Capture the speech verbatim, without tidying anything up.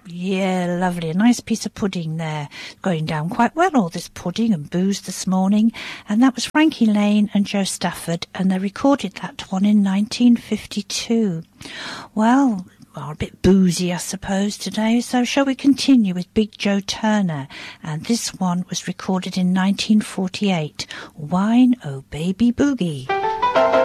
Yeah, lovely. A nice piece of pudding there. Going down quite well, all this pudding and booze this morning. And that was Frankie Lane and Joe Stafford, and they recorded that one in nineteen fifty-two. Well, well, a bit boozy, I suppose, today. So shall we continue with Big Joe Turner? And this one was recorded in nineteen forty-eight. Wine, Oh Baby Boogie.